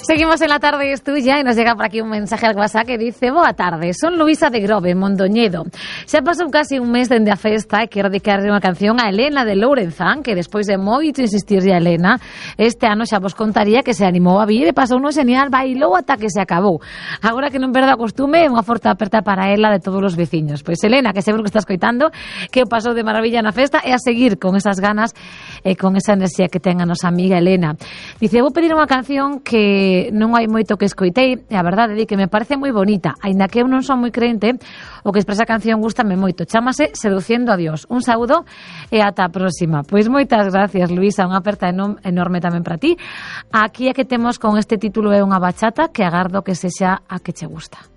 Seguimos en La Tarde es Tuya y nos llega por aquí un mensaje al WhatsApp que dice: boa tarde, son Luisa de Grove, Mondoñedo. Xa pasou casi un mes dende a festa e quero dedicarle unha canción a Elena de Lourenzán, que despois de moito insistirlle a Elena, este ano xa vos contaría que se animou a vir e pasou no genial, bailou ata que se acabou. Agora que non perdo a costume, unha forte aperta para ela de todos os veciños. Pois Elena, que seguro que estás coitando, que o pasou de maravilla na festa e a seguir con esas ganas e con esa enerxía que ten a nosa amiga Elena. Dice: vou pedir unha canción que non hai moito que escoitei e a verdade é que me parece moi bonita, aínda que eu non son moi crente, o que expresa a canción gústame moito. Chámase Seduciendo a Dios. Un saúdo e ata a próxima. Pois moitas gracias, Luisa, unha aperta enorme tamén para ti. Aquí é que temos con este título é unha bachata que agardo que sexa a que che gusta.